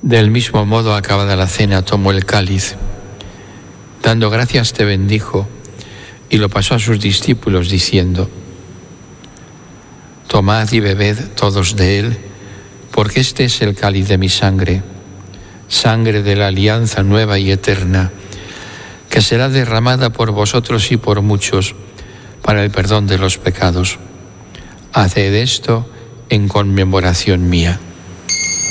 Del mismo modo, acabada la cena, tomó el cáliz. Dando gracias, te bendijo y lo pasó a sus discípulos diciendo: tomad y bebed todos de él, porque este es el cáliz de mi sangre, sangre de la alianza nueva y eterna, que será derramada por vosotros y por muchos para el perdón de los pecados. Haced esto en conmemoración mía.